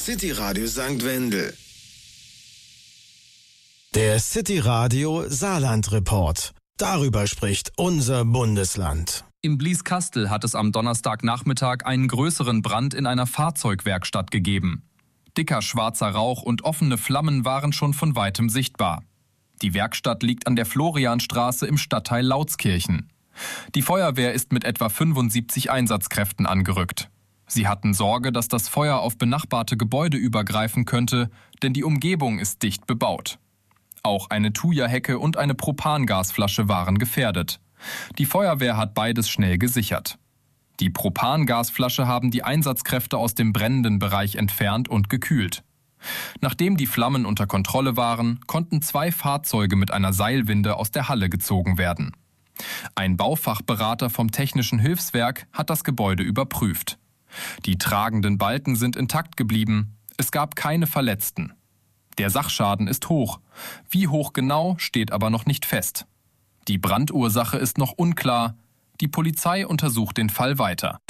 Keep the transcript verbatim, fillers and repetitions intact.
City Radio Sankt Wendel. Der City Radio Saarland Report. Darüber spricht unser Bundesland. Im Blieskastel hat es am Donnerstagnachmittag einen größeren Brand in einer Fahrzeugwerkstatt gegeben. Dicker schwarzer Rauch und offene Flammen waren schon von weitem sichtbar. Die Werkstatt liegt an der Florianstraße im Stadtteil Lautskirchen. Die Feuerwehr ist mit etwa fünfundsiebzig Einsatzkräften angerückt. Sie hatten Sorge, dass das Feuer auf benachbarte Gebäude übergreifen könnte, denn die Umgebung ist dicht bebaut. Auch eine Thuja-Hecke und eine Propangasflasche waren gefährdet. Die Feuerwehr hat beides schnell gesichert. Die Propangasflasche haben die Einsatzkräfte aus dem brennenden Bereich entfernt und gekühlt. Nachdem die Flammen unter Kontrolle waren, konnten zwei Fahrzeuge mit einer Seilwinde aus der Halle gezogen werden. Ein Baufachberater vom Technischen Hilfswerk hat das Gebäude überprüft. Die tragenden Balken sind intakt geblieben. Es gab keine Verletzten. Der Sachschaden ist hoch. Wie hoch genau, steht aber noch nicht fest. Die Brandursache ist noch unklar. Die Polizei untersucht den Fall weiter.